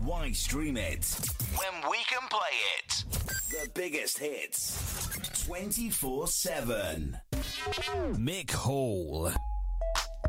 Why stream it when we can play it? The biggest hits 24/7. Mick Hall.